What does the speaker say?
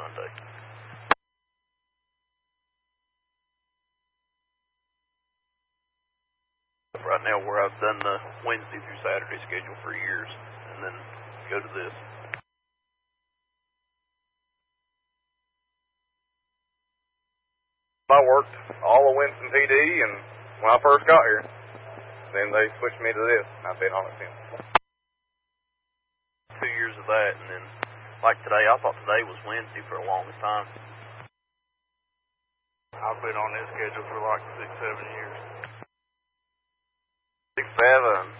Monday. Right now, where I've done the Wednesday through Saturday schedule for years, and then go to this. I worked all of Winston PD, and when I first got here, then they switched me to this, and I've been on it since. 2 years of that, and then, like today, I thought today was Wednesday for the longest time. I've been on this schedule for like 6, 7 years. 6, 7.